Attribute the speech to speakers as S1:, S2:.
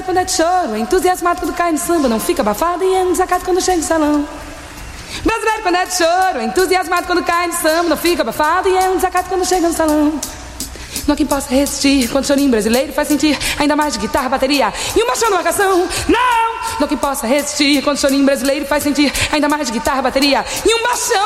S1: Brasileiro quando é de choro, é entusiasmado quando cai no samba, não fica abafado e é um desacato quando chega no salão. Brasileiro quando é de choro, é entusiasmado quando cai no samba, não fica abafado e é um desacato quando chega no salão. Não há quem possa resistir quando o chorinho brasileiro faz sentir ainda mais de guitarra, bateria e um baixão numa canção. Não há quem possa resistir quando o chorinho brasileiro faz sentir ainda mais de guitarra, bateria e um baixão